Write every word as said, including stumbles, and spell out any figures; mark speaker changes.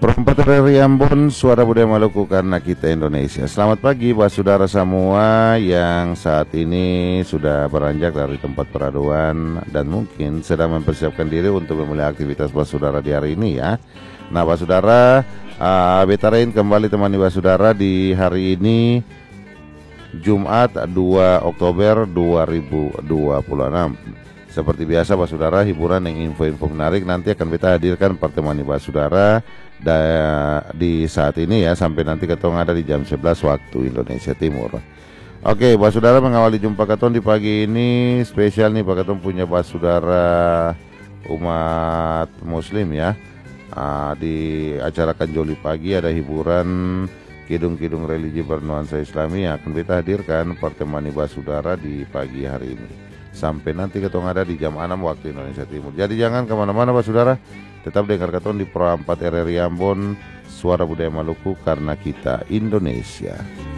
Speaker 1: Perempat dari Ambon, suara budaya Maluku karena kita Indonesia. Selamat pagi buat saudara semua yang saat ini sudah beranjak dari tempat peraduan dan mungkin sedang mempersiapkan diri untuk memulai aktivitas buat saudara di hari ini ya. Nah buat saudara, uh, Betarain kembali temani buat saudara di hari ini Jumat dua Oktober dua ribu dua puluh enam. Seperti biasa Pak Saudara, hiburan yang info-info menarik nanti akan kita hadirkan pertemuan Pak Saudara di saat ini ya, sampai nanti ketong ada di jam sebelas waktu Indonesia Timur. Oke Pak Saudara, mengawali jumpa ketong di pagi ini spesial nih Pak, ketong punya Pak Saudara umat muslim ya. uh, Di acara Kanjoli pagi ada hiburan kidung-kidung religi bernuansa Islami yang akan kita hadirkan pertemuan Pak Saudara di pagi hari ini sampai nanti ketong ada di jam enam waktu Indonesia Timur. Jadi jangan kemana-mana Pak Saudara, tetap dengar ketong di Pro empat R R I Ambon, suara budaya Maluku karena kita Indonesia.